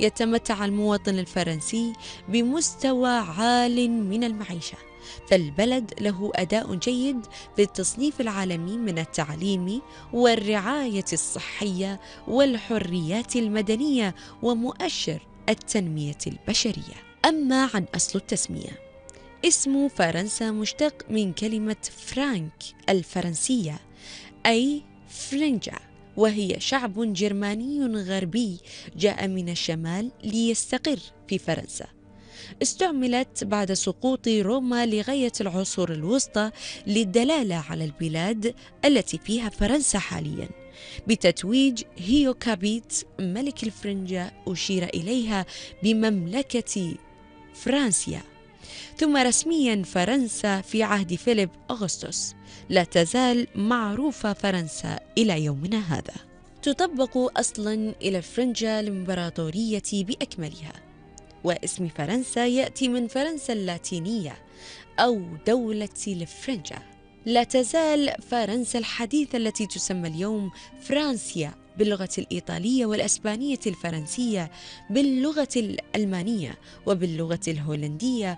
يتمتع المواطن الفرنسي بمستوى عال من المعيشة، فالبلد له أداء جيد في التصنيف العالمي من التعليم والرعاية الصحية والحريات المدنية ومؤشر التنمية البشرية. أما عن أصل التسمية، اسم فرنسا مشتق من كلمة فرانك الفرنسية أي فرنجة، وهي شعب جرماني غربي جاء من الشمال ليستقر في فرنسا. استعملت بعد سقوط روما لغاية العصور الوسطى للدلالة على البلاد التي فيها فرنسا حاليا، بتتويج هيو كابيت ملك الفرنجة أشير إليها بمملكة فرانسيا. ثم رسميا فرنسا في عهد فيليب أغسطس. لا تزال معروفة فرنسا إلى يومنا هذا. تطبق أصلا إلى الفرنجة الإمبراطورية بأكملها، واسم فرنسا يأتي من فرنسا اللاتينية أو دولة الفرنجة. لا تزال فرنسا الحديثة التي تسمى اليوم فرانسيا باللغة الإيطالية والأسبانية الفرنسية باللغة الألمانية وباللغة الهولندية،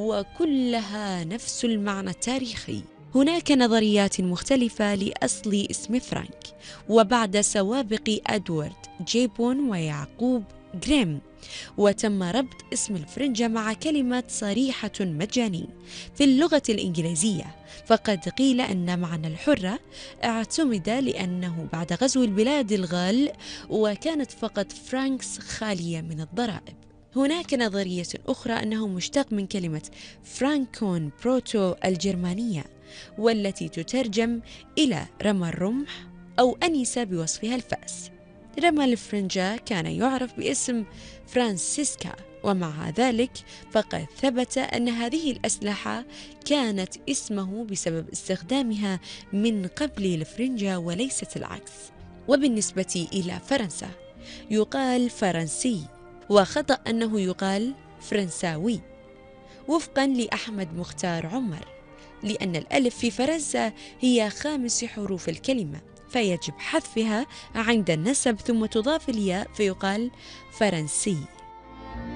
وكلها نفس المعنى التاريخي. هناك نظريات مختلفة لأصل اسم فرانك، وبعد سوابق أدوارد جيبون ويعقوب غريم، وتم ربط اسم الفرنجة مع كلمة صريحة مجاني في اللغة الإنجليزية، فقد قيل أن معنى الحرة اعتمد لأنه بعد غزو البلاد الغال وكانت فقط فرانكس خالية من الضرائب. هناك نظرية أخرى أنه مشتق من كلمة فرانكون بروتو الجرمانية، والتي تترجم إلى رمى الرمح أو أنس بوصفها الفأس. رمى الفرنجة كان يعرف باسم فرانسيسكا، ومع ذلك فقد ثبت أن هذه الأسلحة كانت اسمه بسبب استخدامها من قبل الفرنجة وليست العكس. وبالنسبة إلى فرنسا يقال فرنسي، وخطأ أنه يقال فرنساوي وفقا لأحمد مختار عمر، لأن الألف في فرنسا هي 5 حروف الكلمة، فيجب حذفها عند النسب ثم تضاف الياء فيقال فرنسي.